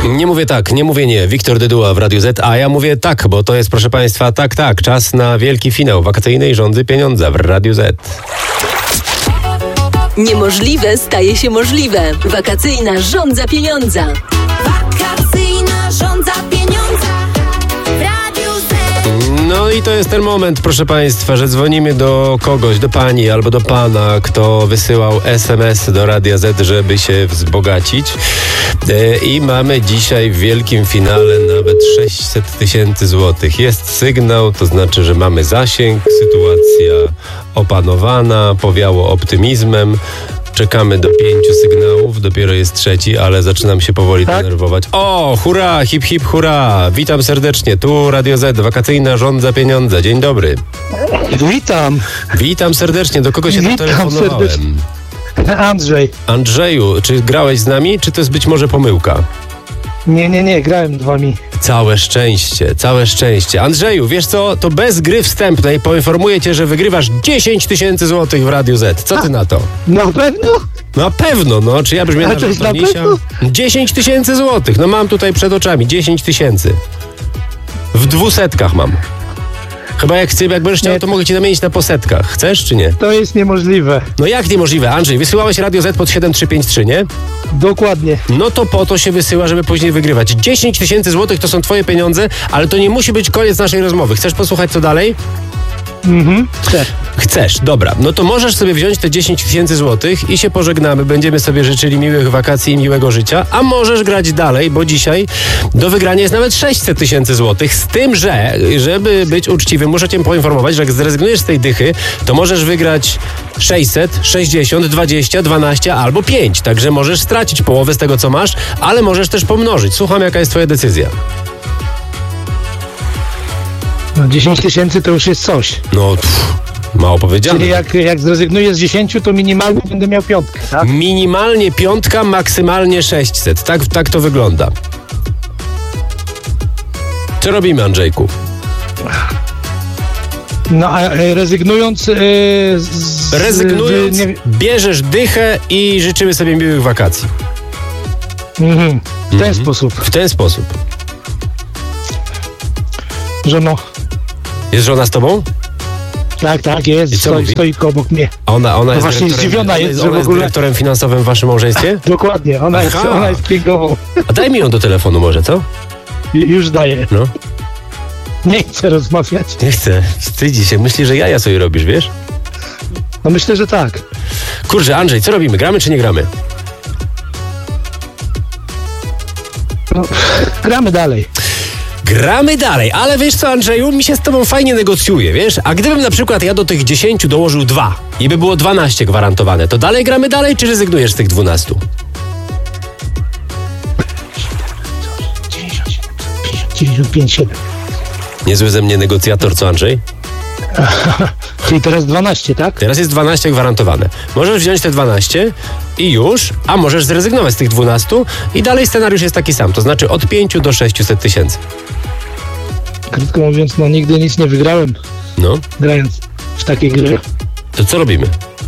Nie mówię tak, nie mówię nie. Wiktor Dyduła w Radiu Z, a ja mówię tak, bo to jest, proszę Państwa, tak, czas na wielki finał wakacyjnej Żądzy Pieniądza w Radiu Z. Niemożliwe staje się możliwe. Wakacyjna Żądza Pieniądza. Wakacyjna Żądza Pieniądza w Radiu Z. No i to jest ten moment, proszę Państwa, że dzwonimy do kogoś, do pani albo do pana, kto wysyłał SMS do Radia Z, żeby się wzbogacić. I mamy dzisiaj w wielkim finale nawet 600 tysięcy złotych. Jest sygnał, to znaczy, że mamy zasięg, sytuacja opanowana, powiało optymizmem. Czekamy do 5 sygnałów, dopiero jest trzeci, ale zaczynam się powoli denerwować. O, hurra, hip hip hurra! Witam serdecznie, tu Radio Z, wakacyjna Żądza Pieniądza. Dzień dobry. Witam. Witam serdecznie, do kogo się telefonowałem? Andrzej. Andrzeju, czy grałeś z nami, czy to jest być może pomyłka? Nie, grałem z wami. Całe szczęście. Andrzeju, wiesz co, to bez gry wstępnej poinformuję cię, że wygrywasz 10 tysięcy złotych w Radiu Z. Co ty na to? Na pewno? Na pewno, no. Czy ja brzmię na to jest na żartonisia? pewno? 10 tysięcy złotych. No mam tutaj przed oczami 10 tysięcy. W 200 mam. Chyba jak będziesz chciał, to mogę ci zamienić na posetkach. Chcesz czy nie? To jest niemożliwe. No jak niemożliwe? Andrzej, wysyłałeś Radio Z pod 7353, nie? Dokładnie. No to po to się wysyła, żeby później wygrywać. 10 tysięcy złotych to są twoje pieniądze, ale to nie musi być koniec naszej rozmowy. Chcesz posłuchać co dalej? Chcę. Chcesz, dobra. No to możesz sobie wziąć te 10 tysięcy złotych i się pożegnamy. Będziemy sobie życzyli miłych wakacji i miłego życia, a możesz grać dalej, bo dzisiaj do wygrania jest nawet 600 tysięcy złotych. Z tym, że, żeby być uczciwym, muszę cię poinformować, że jak zrezygnujesz z tej dychy, to możesz wygrać 600, 60, 20, 12 albo 5. Także możesz stracić połowę z tego, co masz, ale możesz też pomnożyć. Słucham, jaka jest twoja decyzja. No 10 tysięcy to już jest coś. No, mało powiedziane. Czyli jak zrezygnuję z 10, to minimalnie będę miał 5, tak? Minimalnie 5, maksymalnie 600. Tak to wygląda. Co robimy, Andrzejku? No a rezygnując... Bierzesz dychę i życzymy sobie miłych wakacji. W ten sposób. W ten sposób. Żono. Jest żona z tobą? Tak, jest. Stoi obok mnie. A ona jest właśnie zdziwiona jest, że w ogóle... dyrektorem finansowym w waszym małżeństwie? Dokładnie, ona jest księgową. A daj mi ją do telefonu może, co? Już daję. No. Nie chcę rozmawiać. Nie chcę. Wstydzi się. Myśli, że jaja sobie robisz, wiesz? No myślę, że tak. Kurczę, Andrzej, co robimy? Gramy czy nie gramy? No, gramy dalej. Gramy dalej, ale wiesz co, Andrzeju, mi się z tobą fajnie negocjuje, wiesz? A gdybym na przykład ja do tych 10 dołożył 2 i by było 12 gwarantowane, to dalej gramy dalej, czy rezygnujesz z tych 12? 95,7. Niezły ze mnie negocjator, co Andrzej? Czyli teraz 12, tak? Teraz jest 12 gwarantowane. Możesz wziąć te 12 i już, a możesz zrezygnować z tych 12 i dalej scenariusz jest taki sam, to znaczy od 5 do 600 tysięcy. Krótko mówiąc, nigdy nic nie wygrałem, No, grając w takie gry. to co robimy?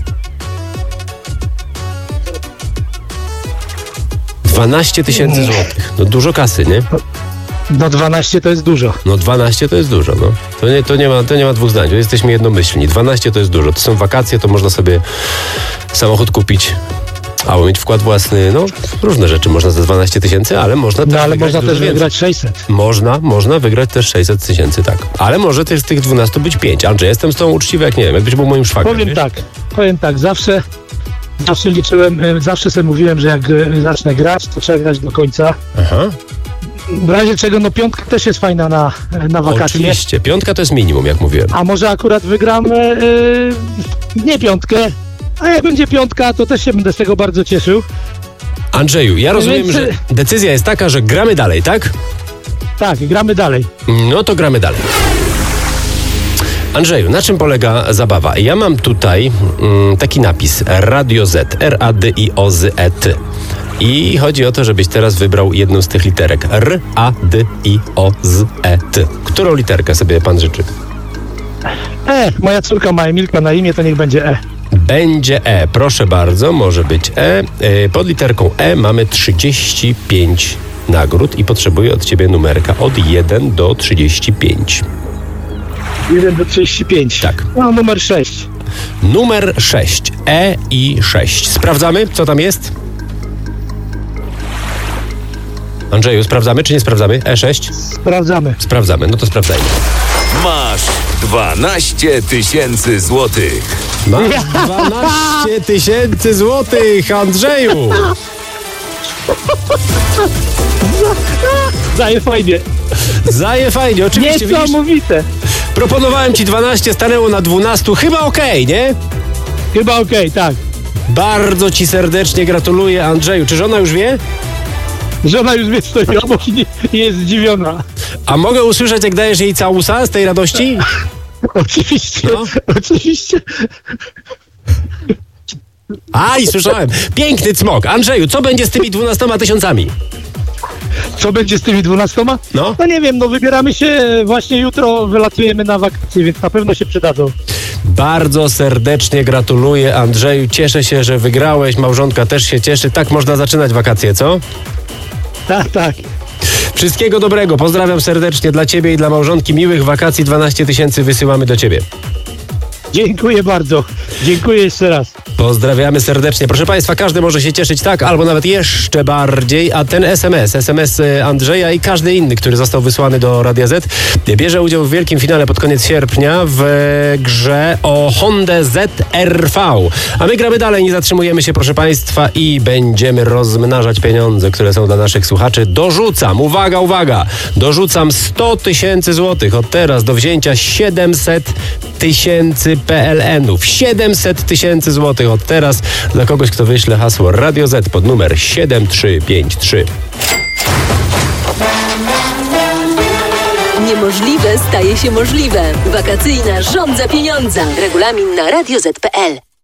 12 tysięcy złotych. No dużo kasy, nie? No 12 to jest dużo. No 12 to jest dużo, no. To nie ma dwóch zdań, jesteśmy jednomyślni. 12 to jest dużo. To są wakacje, to można sobie samochód kupić, albo mieć wkład własny, no różne rzeczy można za 12 tysięcy, ale można też wygrać 600. Można wygrać też 600 tysięcy, tak. Ale może też z tych 12 być 5. Andrzej, jestem z tą uczciwy jak nie wiem, jakbyś był moim szwagrem. Powiem tak, zawsze liczyłem, zawsze sobie mówiłem, że jak zacznę grać, to trzeba grać do końca. Aha. W razie czego, no 5 też jest fajna na wakacje. Oczywiście, 5 to jest minimum, jak mówiłem. A może akurat wygram nie 5, a jak będzie 5, to też się będę z tego bardzo cieszył. Andrzeju, ja rozumiem, że decyzja jest taka, że gramy dalej, tak? Tak, gramy dalej. No to gramy dalej. Andrzeju, na czym polega zabawa? Ja mam tutaj taki napis Radio Z, R-A-D-I-O-Z-E-T. I chodzi o to, żebyś teraz wybrał jedną z tych literek. R-A-D-I-O-Z-E-T. Którą literkę sobie pan życzy? Moja córka ma Emilka na imię, to niech będzie E. Będzie E, proszę bardzo, może być E. Pod literką E mamy 35 nagród i potrzebuję od ciebie numerka od 1 do 35. 1 do 35. Tak. No, numer 6. Numer 6. E i 6. Sprawdzamy, co tam jest? Andrzeju, sprawdzamy czy nie sprawdzamy? E6? Sprawdzamy. Sprawdzamy, no to sprawdzajmy. Masz 12 000 złotych. Masz 12 000 złotych, Andrzeju! Daje fajnie. Zaje fajnie, oczywiście. Widzisz, Niesamowite. proponowałem ci 12, stanęło na 12. Chyba okej, nie? Chyba okej, tak. Bardzo ci serdecznie gratuluję, Andrzeju. Czy żona już wie? Żona już wie, stoi obok i jest zdziwiona. A mogę usłyszeć, jak dajesz jej całusa z tej radości? Oczywiście, No. oczywiście. Aj, słyszałem. Piękny cmok. Andrzeju, co będzie z tymi 12 000? Co będzie z tymi 12? No. No nie wiem, no wybieramy się, właśnie jutro wylatujemy na wakacje, więc na pewno się przydadzą. Bardzo serdecznie gratuluję, Andrzeju. Cieszę się, że wygrałeś. Małżonka też się cieszy. Tak można zaczynać wakacje, co? Tak, tak. Wszystkiego dobrego. Pozdrawiam serdecznie dla ciebie i dla małżonki. Miłych wakacji. 12 000 wysyłamy do ciebie. Dziękuję bardzo. Dziękuję jeszcze raz. Pozdrawiamy serdecznie. Proszę Państwa, każdy może się cieszyć tak, albo nawet jeszcze bardziej, a ten SMS Andrzeja i każdy inny, który został wysłany do Radia Z, bierze udział w wielkim finale pod koniec sierpnia w grze o Hondę ZR-V. A my gramy dalej, nie zatrzymujemy się, proszę Państwa, i będziemy rozmnażać pieniądze, które są dla naszych słuchaczy. Dorzucam, uwaga, dorzucam 100 000 złotych. Od teraz do wzięcia 700 000 PLN-ów. 700 000 złotych od teraz dla kogoś, kto wyśle hasło Radio Z pod numer 7353. Niemożliwe staje się możliwe. Wakacyjna żądza pieniądza. Regulamin na radioz.pl.